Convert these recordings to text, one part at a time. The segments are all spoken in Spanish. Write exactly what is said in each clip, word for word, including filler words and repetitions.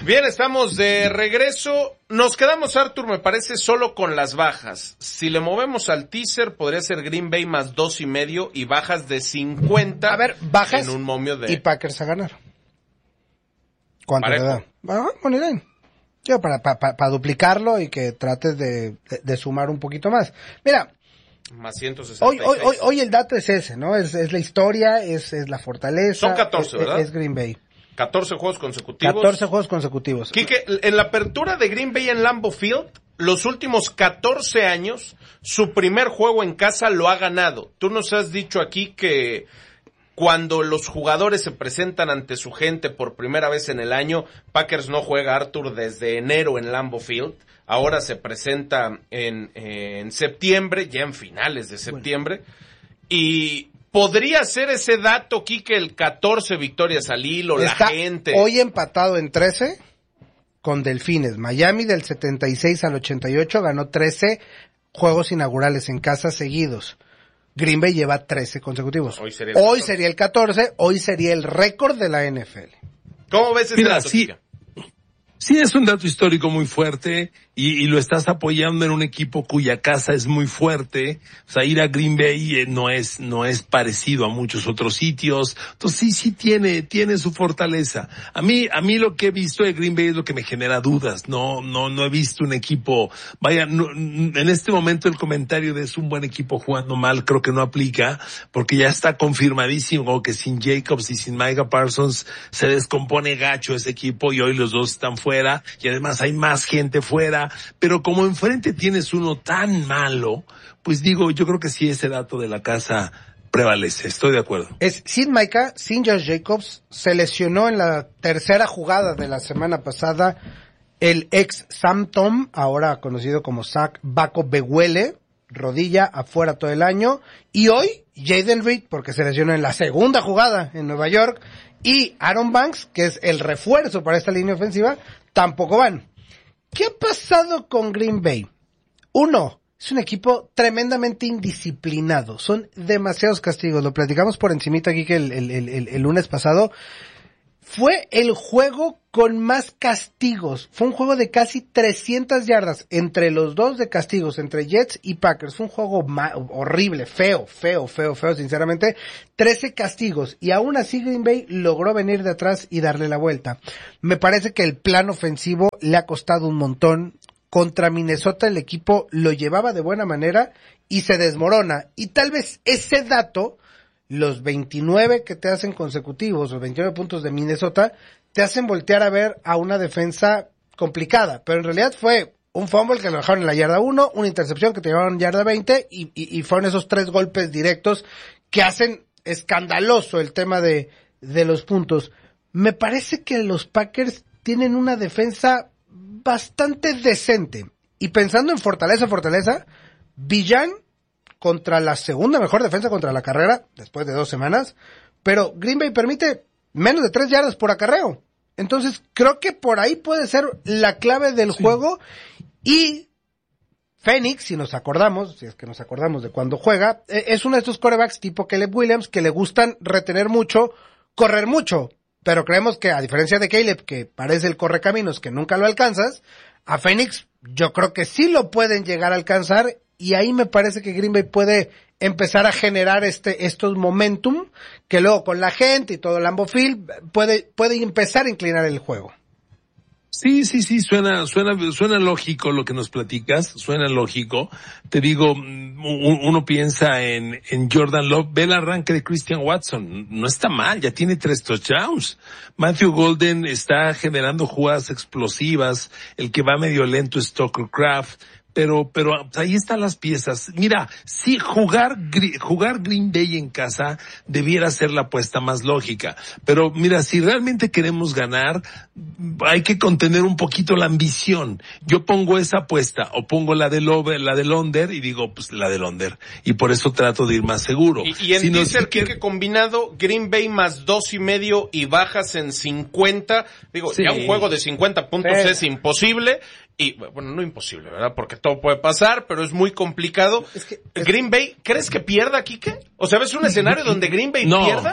Bien, estamos de regreso. Nos quedamos, Artur, me parece, solo con las bajas. Si le movemos al teaser, podría ser Green Bay más dos y medio y bajas de cincuenta. A ver, bajas en un momio de... y Packers a ganar. ¿Cuánto Parejo. le da? Ah, buena idea. Yo, para, para, para, para duplicarlo y que trates de, de, de sumar un poquito más. Mira, más ciento sesenta hoy, y seis. hoy, hoy, hoy el dato es ese, ¿no? Es, es la historia, es, es la fortaleza. Son catorce, es, ¿verdad? Es Green Bay. catorce juegos consecutivos. catorce juegos consecutivos. Quique, en la apertura de Green Bay en Lambeau Field, los últimos catorce años, su primer juego en casa lo ha ganado. Tú nos has dicho aquí que cuando los jugadores se presentan ante su gente por primera vez en el año, Packers no juega, Arthur, desde enero en Lambeau Field. Ahora se presenta en, en septiembre, ya en finales de septiembre. Bueno. Y podría ser ese dato, Quique, el catorce victorias al hilo, Está la gente. Hoy empatado en trece con Delfines. Miami del setenta y seis al ochenta y ocho ganó trece juegos inaugurales en casa seguidos. Green Bay lleva trece consecutivos. Hoy sería el hoy catorce. Sería el catorce, hoy sería el récord de la N F L. ¿Cómo ves ese Mira, dato, sí, Quique? Sí, es un dato histórico muy fuerte y, y lo estás apoyando en un equipo cuya casa es muy fuerte. O sea, ir a Green Bay eh, no es, no es parecido a muchos otros sitios. Entonces sí, sí tiene, tiene su fortaleza. A mí, a mí lo que he visto de Green Bay es lo que me genera dudas. No, no, no he visto un equipo, vaya, no, en este momento el comentario de es un buen equipo jugando mal creo que no aplica porque ya está confirmadísimo que sin Jacobs y sin Micah Parsons se descompone gacho ese equipo y hoy los dos están fuera. Y además hay más gente fuera, pero como enfrente tienes uno tan malo, pues digo, yo creo que sí ese dato de la casa prevalece, estoy de acuerdo. Es sin Micah, sin Josh Jacobs, se lesionó en la tercera jugada de la semana pasada el ex Sam Tom, ahora conocido como Zach Baco Behuele, rodilla afuera todo el año, y hoy Jaden Reed, porque se lesionó en la segunda jugada en Nueva York, y Aaron Banks, que es el refuerzo para esta línea ofensiva, tampoco van. ¿Qué ha pasado con Green Bay? Uno, es un equipo tremendamente indisciplinado. Son demasiados castigos. Lo platicamos por encimita aquí que el, el, el, el lunes pasado. Fue el juego con más castigos. Fue un juego de casi trescientas yardas entre los dos de castigos, entre Jets y Packers. Fue un juego ma- horrible, feo, feo, feo, feo, sinceramente. trece castigos. Y aún así Green Bay logró venir de atrás y darle la vuelta. Me parece que el plan ofensivo le ha costado un montón. Contra Minnesota el equipo lo llevaba de buena manera y se desmorona. Y tal vez ese dato, los veintinueve que te hacen consecutivos, los veintinueve puntos de Minnesota, te hacen voltear a ver a una defensa complicada. Pero en realidad fue un fumble que lo dejaron en la yarda uno, una intercepción que te llevaron yarda veinte y, y, y fueron esos tres golpes directos que hacen escandaloso el tema de, de los puntos. Me parece que los Packers tienen una defensa bastante decente. Y pensando en fortaleza, fortaleza, Villan contra la segunda mejor defensa contra la carrera, después de dos semanas, pero Green Bay permite menos de tres yardas por acarreo. Entonces, creo que por ahí puede ser la clave del sí. juego. Y Phoenix, si nos acordamos, si es que nos acordamos de cuando juega, es uno de estos quarterbacks tipo Caleb Williams que le gustan retener mucho, correr mucho. Pero creemos que, a diferencia de Caleb, que parece el correcaminos que nunca lo alcanzas, a Phoenix yo creo que sí lo pueden llegar a alcanzar. Y ahí me parece que Green Bay puede empezar a generar este estos momentum que luego con la gente y todo el Lambeau Field puede puede empezar a inclinar el juego. Sí, sí, sí, suena, suena, suena lógico lo que nos platicas, suena lógico. Te digo, uno piensa en, en Jordan Love, ve el arranque de Christian Watson, no está mal, ya tiene tres touchdowns. Matthew Golden está generando jugadas explosivas, el que va medio lento es Tucker Kraft. Pero, pero ahí están las piezas. Mira, sí, jugar, jugar Green Bay en casa debiera ser la apuesta más lógica. Pero mira, si realmente queremos ganar, hay que contener un poquito la ambición. Yo pongo esa apuesta, o pongo la del over, la del under, y digo, pues la del under. Y por eso trato de ir más seguro. Y, y en si no, teaser, si que... que combinado, Green Bay más dos y medio y bajas en cincuenta. Digo, sí. Ya un juego de cincuenta puntos sí. es imposible. Y, bueno, no imposible, ¿verdad? Porque todo puede pasar, pero es muy complicado. Es que, es... Green Bay, ¿crees que pierda, Quique? O sea, ¿ves un escenario donde Green Bay no. pierda?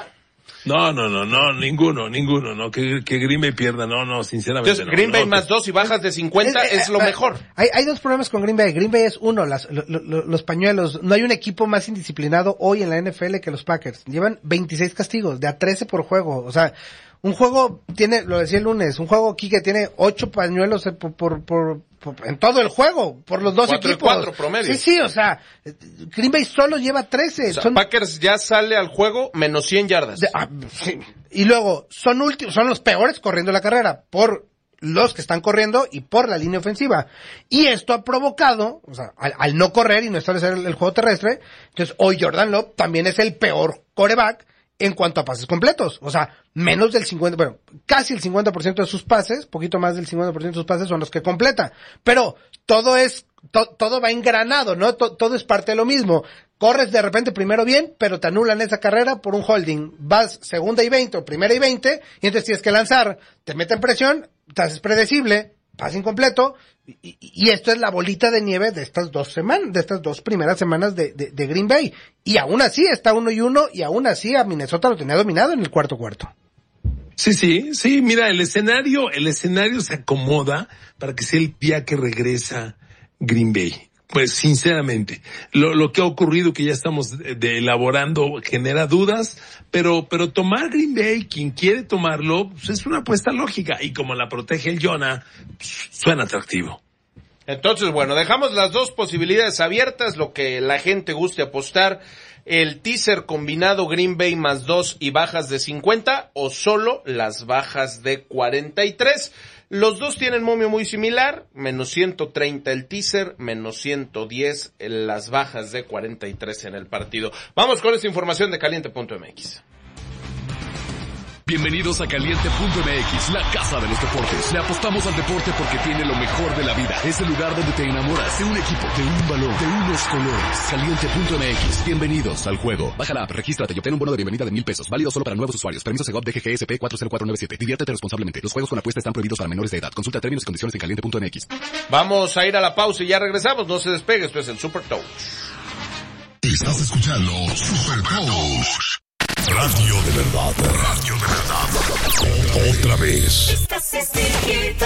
No, no, no, no, ninguno, ninguno, no, que, que Green Bay pierda, no, no, sinceramente Entonces, no. Green Bay no, más que... dos y bajas de cincuenta es, es, es lo eh, mejor. Hay, hay dos problemas con Green Bay. Green Bay es uno, las, lo, lo, los pañuelos. No hay un equipo más indisciplinado hoy en la N F L que los Packers. Llevan veintiséis castigos, de a trece por juego. O sea, un juego tiene, lo decía el lunes, un juego aquí que tiene ocho pañuelos por, por, por, por en todo el juego, por los dos cuatro equipos. Y cuatro promedio. Sí, sí, o sea, Green Bay solo lleva trece. O sea, son... Packers ya sale al juego menos cien yardas. De, ah, sí. Y luego, son últimos, son los peores corriendo la carrera, por los que están corriendo y por la línea ofensiva. Y esto ha provocado, o sea, al, al no correr y no establecer el, el juego terrestre, entonces hoy Jordan Love también es el peor quarterback en cuanto a pases completos. O sea, menos del cincuenta, bueno, casi el cincuenta por ciento de sus pases, poquito más del cincuenta por ciento de sus pases son los que completa. Pero todo es, to, todo va engranado, ¿no? To, todo es parte de lo mismo. Corres de repente primero bien, pero te anulan esa carrera por un holding. Vas segunda y veinte o primera y veinte, y entonces tienes que lanzar, te meten presión, te haces predecible, pase incompleto, y, y esto es la bolita de nieve de estas dos semanas, de estas dos primeras semanas de, de, de Green Bay. Y aún así está uno y uno, y aún así a Minnesota lo tenía dominado en el cuarto cuarto. Sí, sí, sí, mira, el escenario, el escenario se acomoda para que sea el día que regresa Green Bay. Pues sinceramente, lo, lo que ha ocurrido que ya estamos de, de elaborando genera dudas, pero, pero tomar Green Bay, quien quiere tomarlo, pues es una apuesta lógica, y como la protege el Jonah, pues, suena atractivo. Entonces, bueno, dejamos las dos posibilidades abiertas, lo que la gente guste apostar, el teaser combinado Green Bay más dos y bajas de cincuenta, o solo las bajas de cuarenta y tres. Los dos tienen momio muy similar, menos ciento treinta el teaser, menos ciento diez las bajas de cuarenta y tres en el partido. Vamos con esta información de caliente punto m x. Bienvenidos a caliente punto m x, la casa de los deportes. Le apostamos al deporte porque tiene lo mejor de la vida. Es el lugar donde te enamoras de un equipo, de un balón, de unos colores. caliente punto m x, bienvenidos al juego. Baja la app, regístrate y obtén un bono de bienvenida de mil pesos. Válido solo para nuevos usuarios. Permiso Segov D G G S P cuatro cero cuatro nueve siete. Diviértete responsablemente. Los juegos con apuesta están prohibidos para menores de edad. Consulta términos y condiciones en caliente punto m x. Vamos a ir a la pausa y ya regresamos. No se despegue, esto es el Super Touch. Estás escuchando Super Touch. Radio de verdad, radio de verdad. Otra vez. Estás escrita.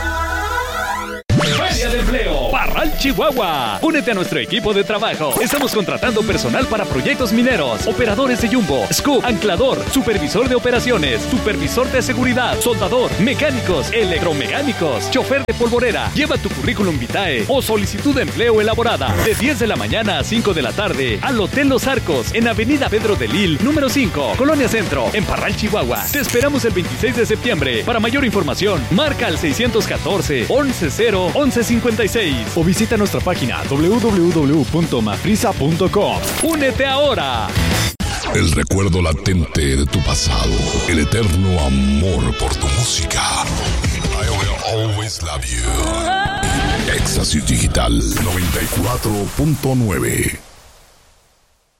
Feria de Empleo Parral, Chihuahua. Únete a nuestro equipo de trabajo. Estamos contratando personal para proyectos mineros, operadores de jumbo, scoop, anclador, supervisor de operaciones, supervisor de seguridad, soldador, mecánicos, electromecánicos, chofer de polvorera. Lleva tu currículum vitae o solicitud de empleo elaborada de diez de la mañana a cinco de la tarde al Hotel Los Arcos en Avenida Pedro de Lil, número cinco, Colonia Centro, en Parral, Chihuahua. Te esperamos el veintiséis de septiembre. Para mayor información, marca al seiscientos catorce, once cero, once cincuenta y seis o visita nuestra página doble u doble u doble u punto mafrisa punto com. ¡Únete ahora! El recuerdo latente de tu pasado, el eterno amor por tu música. I will always love you. Éxtasis Digital noventa y cuatro punto nueve.